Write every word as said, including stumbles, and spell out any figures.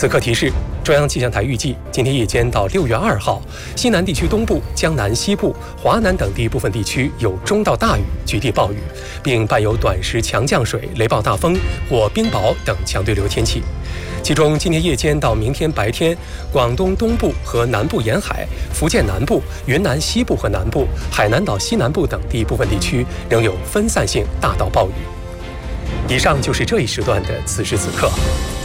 此刻提示：中央气象台预计，今天夜间到六月二号，西南地区东部、江南西部、华南等地部分地区有中到大雨，局地暴雨，并伴有短时强降水、雷暴大风或冰雹等强对流天气。其中，今天夜间到明天白天，广东东部和南部沿海、福建南部、云南西部和南部、海南岛西南部等地部分地区仍有分散性大到暴雨。以上就是这一时段的此时此刻。